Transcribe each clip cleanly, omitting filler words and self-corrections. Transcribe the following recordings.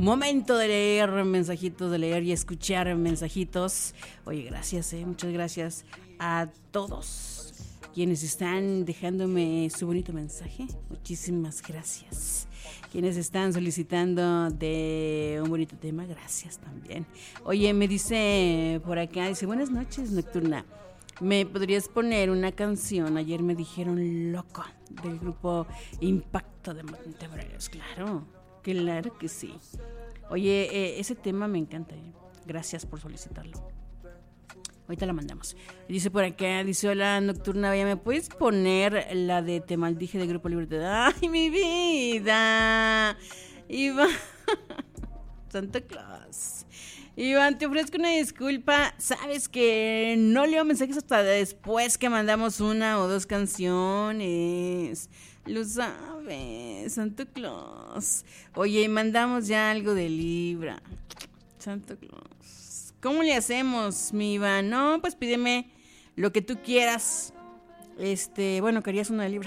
Momento de leer mensajitos, de leer y escuchar mensajitos. Oye, gracias, muchas gracias a todos quienes están dejándome su bonito mensaje. Muchísimas gracias. Quienes están solicitando de un bonito tema, gracias también. Oye, me dice por acá, dice, buenas noches, Nocturna. ¿Me podrías poner una canción? Ayer me dijeron loco, del grupo Impacto de Montemorelos. Claro, claro que sí. Oye, ese tema me encanta, Gracias por solicitarlo. Ahorita la mandamos. Dice por acá, dice, hola, Nocturna, vaya, ¿me puedes poner la de Te Maldije de Grupo Libertad? ¡Ay, mi vida! Iván, Santa Claus. Iván, te ofrezco una disculpa. Sabes que no leo mensajes hasta después que mandamos una o dos canciones. Lo sabes, Santa Claus. Oye, mandamos ya algo de Libra. Santa Claus. ¿Cómo le hacemos, mi Iván? No, pues pídeme lo que tú quieras. Bueno, querías una de Libra.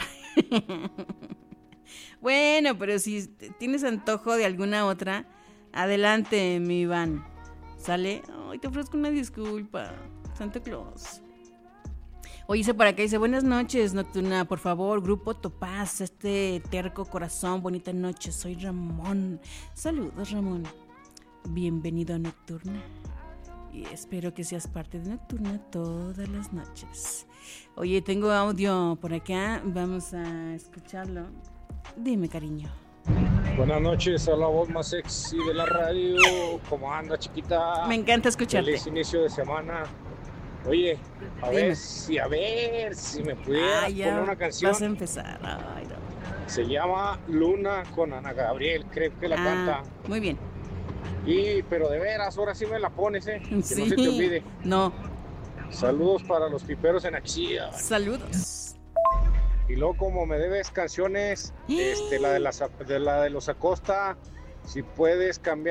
Bueno, pero si tienes antojo de alguna otra, adelante, mi Iván. ¿Sale? Ay, te ofrezco una disculpa, Santa Claus. Oye, dice por acá, dice, buenas noches, Nocturna, por favor, Grupo Topaz, terco corazón, bonita noche, soy Ramón. Saludos, Ramón. Bienvenido a Nocturna. Y espero que seas parte de Nocturna todas las noches. Oye, tengo audio por acá, vamos a escucharlo. Dime, cariño. Buenas noches, a la voz más sexy de la radio. ¿Cómo anda, chiquita? Me encanta escucharte. Feliz inicio de semana. Oye, a ver si me pudieras poner una canción. Vas a empezar. Ay, no. Se llama Luna con Ana Gabriel, creo que la canta. Muy bien. Pero de veras, ahora sí me la pones, que sí. No se te olvide. No. Saludos para los piperos en Axía. Saludos. Y luego, como me debes canciones, la de los Acosta, si puedes cambiar